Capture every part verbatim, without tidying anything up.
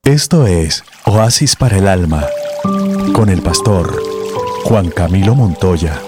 Esto es Oasis para el Alma, con el pastor Juan Camilo Montoya.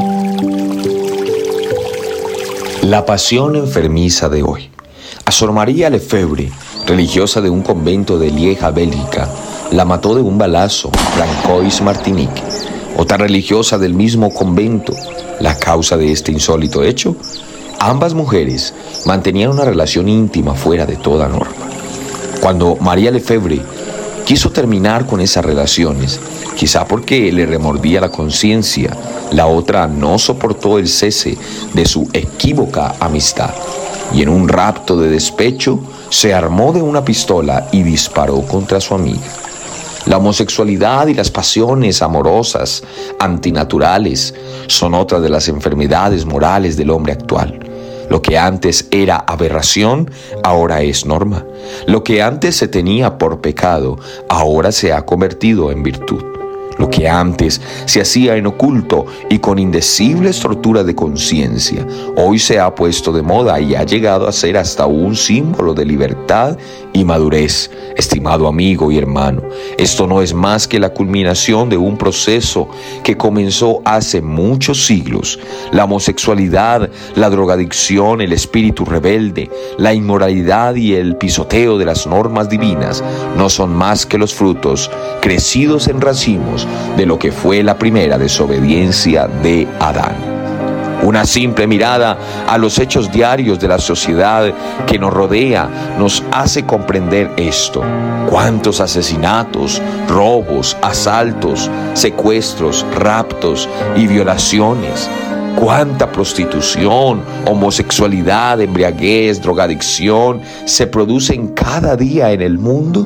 La pasión enfermiza de hoy. A Sor María Lefebvre, religiosa de un convento de Lieja, Bélgica, la mató de un balazo Francois Martinique. Otra religiosa del mismo convento. La causa de este insólito hecho: ambas mujeres mantenían una relación íntima fuera de toda norma. Cuando María Lefebvre quiso terminar con esas relaciones, quizá porque le remordía la conciencia, la otra no soportó el cese de su equívoca amistad y en un rapto de despecho se armó de una pistola y disparó contra su amiga. La homosexualidad y las pasiones amorosas antinaturales son otra de las enfermedades morales del hombre actual. Lo que antes era aberración, ahora es norma. Lo que antes se tenía por pecado, ahora se ha convertido en virtud. Lo que antes se hacía en oculto y con indecibles torturas de conciencia, hoy se ha puesto de moda y ha llegado a ser hasta un símbolo de libertad y madurez. Estimado amigo y hermano, esto no es más que la culminación de un proceso que comenzó hace muchos siglos. La homosexualidad, la drogadicción, el espíritu rebelde, la inmoralidad y el pisoteo de las normas divinas no son más que los frutos crecidos en racimos de lo que fue la primera desobediencia de Adán. Una simple mirada a los hechos diarios de la sociedad que nos rodea nos hace comprender esto. Cuántos asesinatos, robos, asaltos, secuestros, raptos y violaciones. Cuánta prostitución, homosexualidad, embriaguez, drogadicción se producen cada día en el mundo.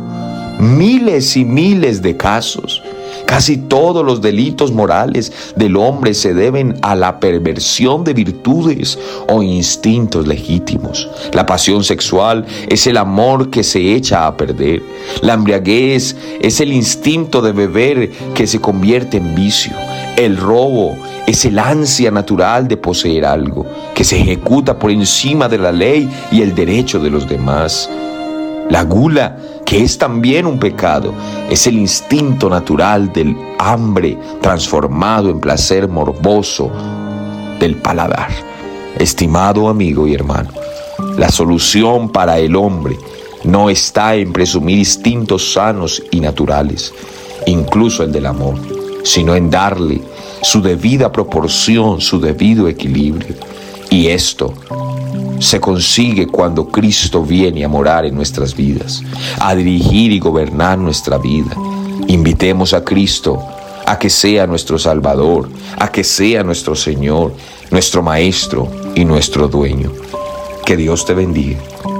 Miles y miles de casos. Casi todos los delitos morales del hombre se deben a la perversión de virtudes o instintos legítimos. La pasión sexual es el amor que se echa a perder. La embriaguez es el instinto de beber que se convierte en vicio. El robo es el ansia natural de poseer algo que se ejecuta por encima de la ley y el derecho de los demás. La gula, que es también un pecado, es el instinto natural del hambre transformado en placer morboso del paladar. Estimado amigo y hermano, la solución para el hombre no está en presumir instintos sanos y naturales, incluso el del amor, sino en darle su debida proporción, su debido equilibrio. Y esto se consigue cuando Cristo viene a morar en nuestras vidas, a dirigir y gobernar nuestra vida. Invitemos a Cristo a que sea nuestro Salvador, a que sea nuestro Señor, nuestro Maestro y nuestro Dueño. Que Dios te bendiga.